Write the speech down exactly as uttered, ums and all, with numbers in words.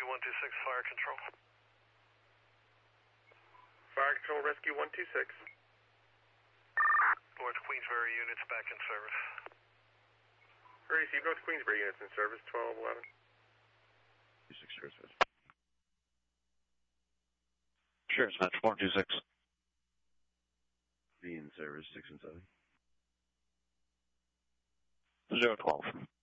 Rescue one two six, Fire Control. Fire Control, Rescue one two six. North Queensbury units back in service. Receive North Queensbury units in service, twelve eleven. two six zero six. Sure, it's match four two six. Be in service, six and seven. zero twelve.